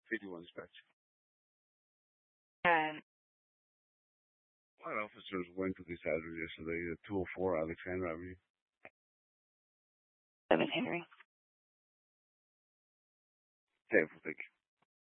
51 dispatch. And Our officers went to this address yesterday, 204 Alexander Avenue. 7 Henry. Careful, thank you.